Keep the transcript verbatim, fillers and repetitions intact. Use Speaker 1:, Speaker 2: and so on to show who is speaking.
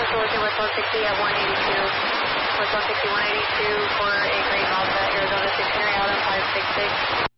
Speaker 1: Fullerton with one sixty at one eighty-two. With one sixty, one eighty-two for a green Delta, Arizona six Henry Island five six six.